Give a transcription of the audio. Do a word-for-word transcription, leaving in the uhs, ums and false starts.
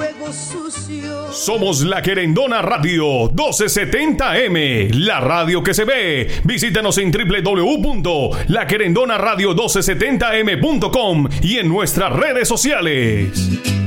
fuego sucio. Somos La Querendona Radio doce setenta M, la radio que se ve. Visítanos en doble u doble u doble u punto la querendona radio doce setenta m punto com y en nuestras redes sociales.